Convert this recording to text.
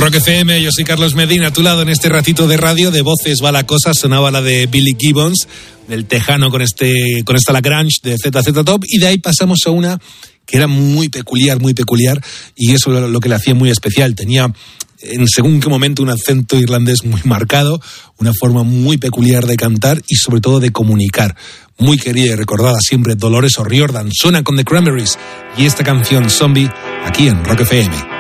Rock FM, yo soy Carlos Medina, a tu lado en este ratito de radio. De voces va la cosa, sonaba la de Billy Gibbons, del tejano con esta Lagrange de ZZ Top, y de ahí pasamos a una que era muy peculiar, y eso lo que le hacía muy especial. Tenía en según qué momento un acento irlandés muy marcado, una forma muy peculiar de cantar y sobre todo de comunicar. Muy querida y recordada siempre, Dolores O'Riordan. Suena con The Cranberries y esta canción Zombie aquí en Rock FM.